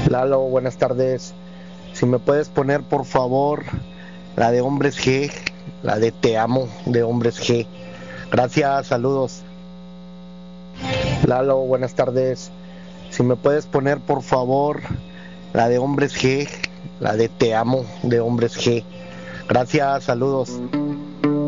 Lalo, buenas tardes. Si me puedes poner, por favor, la de Hombres G, la de Te Amo de Hombres G. Gracias, saludos. Lalo, buenas tardes. Si me puedes poner, por favor, la de Hombres G, la de Te Amo de Hombres G. Gracias, saludos.